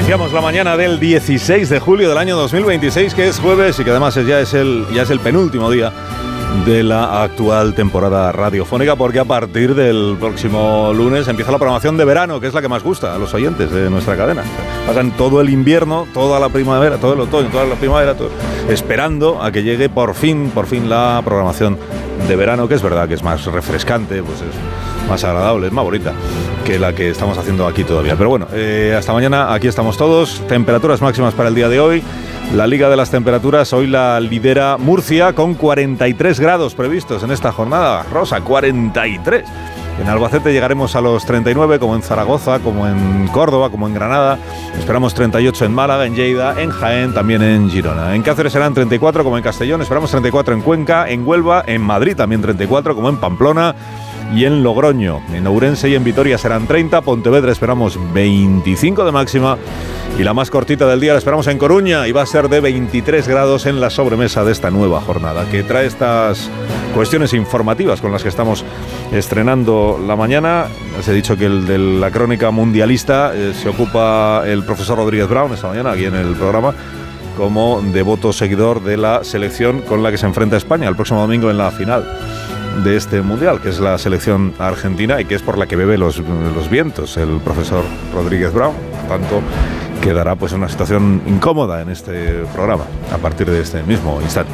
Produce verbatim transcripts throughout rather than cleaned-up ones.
Iniciamos la mañana del dieciséis de julio del año dos mil veintiséis, que es jueves y que además ya es el, ya es el penúltimo día de la actual temporada radiofónica, porque a partir del próximo lunes empieza la programación de verano, que es la que más gusta a los oyentes de nuestra cadena. Pasan todo el invierno, toda la primavera, todo el otoño, toda la primavera, todo, esperando a que llegue por fin, por fin la programación de verano, que es verdad que es más refrescante, pues es más agradable, es más bonita que la que estamos haciendo aquí todavía. Pero bueno, eh, hasta mañana, aquí estamos todos. Temperaturas máximas para el día de hoy. La Liga de las Temperaturas hoy la lidera Murcia con cuarenta y tres grados previstos en esta jornada. Rosa, cuarenta y tres. En Albacete llegaremos a los treinta y nueve, como en Zaragoza, como en Córdoba, como en Granada. Esperamos treinta y ocho en Málaga, en Lleida, en Jaén, también en Girona. En Cáceres serán treinta y cuatro, como en Castellón. Esperamos treinta y cuatro en Cuenca, en Huelva, en Madrid también treinta y cuatro, como en Pamplona y en Logroño. En Ourense y en Vitoria serán treinta, Pontevedra esperamos veinticinco de máxima y la más cortita del día la esperamos en Coruña y va a ser de veintitrés grados en la sobremesa de esta nueva jornada, que trae estas cuestiones informativas con las que estamos estrenando la mañana. Les he dicho que el de la crónica mundialista eh, se ocupa el profesor Rodríguez Brown esta mañana aquí en el programa, como devoto seguidor de la selección con la que se enfrenta España el próximo domingo en la final de este mundial, que es la selección argentina y que es por la que bebe los, los vientos el profesor Rodríguez Brown. Por tanto, quedará pues en una situación incómoda en este programa a partir de este mismo instante.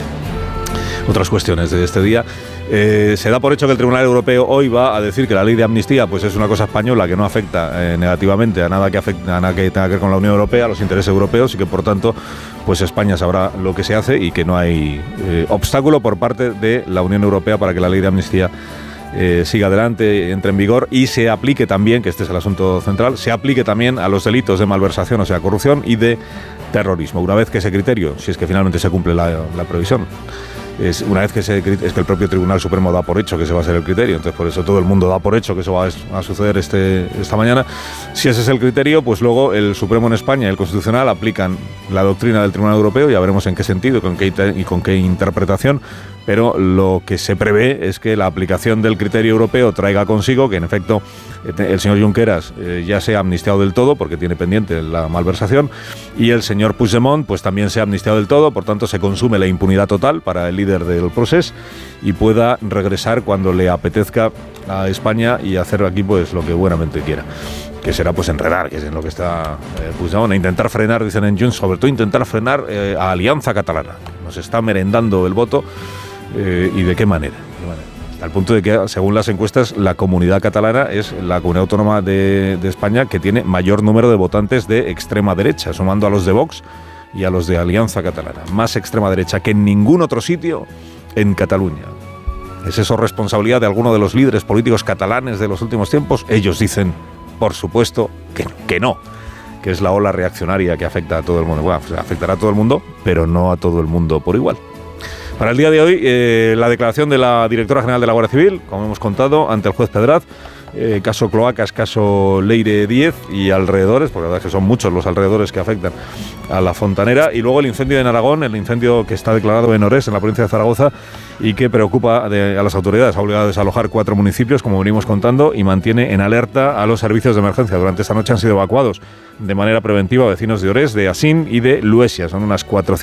Otras cuestiones de este día. Eh, se da por hecho que el Tribunal Europeo hoy va a decir que la ley de amnistía pues es una cosa española que no afecta eh, negativamente a nada que afecta, a nada que tenga que ver con la Unión Europea, a los intereses europeos, y que por tanto pues España sabrá lo que se hace y que no hay eh, obstáculo por parte de la Unión Europea para que la ley de amnistía eh, siga adelante, entre en vigor y se aplique también, que este es el asunto central, se aplique también a los delitos de malversación, o sea, corrupción y de terrorismo. Una vez que ese criterio, si es que finalmente se cumple la, la previsión, Es una vez que se, es que el propio Tribunal Supremo da por hecho que ese va a ser el criterio, entonces por eso todo el mundo da por hecho que eso va a, a suceder este, esta mañana. Si ese es el criterio, pues luego el Supremo en España y el Constitucional aplican la doctrina del Tribunal Europeo, ya veremos en qué sentido y con qué, y con qué interpretación, pero lo que se prevé es que la aplicación del criterio europeo traiga consigo que en efecto el señor Junqueras eh, ya sea amnistiado del todo, porque tiene pendiente la malversación, y el señor Puigdemont pues también sea amnistiado del todo, por tanto se consume la impunidad total para el líder del proceso y pueda regresar cuando le apetezca a España y hacer aquí pues lo que buenamente quiera, que será pues enredar, que es en lo que está eh, Puigdemont, e intentar frenar, dicen en Junts, sobre todo intentar frenar eh, a Alianza Catalana. Nos está merendando el voto eh, y de qué manera, de qué manera. Al punto de que, según las encuestas, la comunidad catalana es la comunidad autónoma de, de España que tiene mayor número de votantes de extrema derecha, sumando a los de Vox y a los de Alianza Catalana. Más extrema derecha que en ningún otro sitio en Cataluña. ¿Es eso responsabilidad de alguno de los líderes políticos catalanes de los últimos tiempos? Ellos dicen, por supuesto, que, que no, que es la ola reaccionaria que afecta a todo el mundo. Bueno, pues afectará a todo el mundo, pero no a todo el mundo por igual. Para el día de hoy, eh, la declaración de la directora general de la Guardia Civil, como hemos contado, ante el juez Pedraz, eh, caso Cloacas, caso Leire diez y alrededores, porque la verdad es que son muchos los alrededores que afectan a la Fontanera, y luego el incendio en Aragón, el incendio que está declarado en Orés, en la provincia de Zaragoza, y que preocupa de, a las autoridades. Ha obligado a desalojar cuatro municipios, como venimos contando, y mantiene en alerta a los servicios de emergencia. Durante esta noche han sido evacuados de manera preventiva vecinos de Orés, de Asín y de Luesia. Son unas cuatrocientas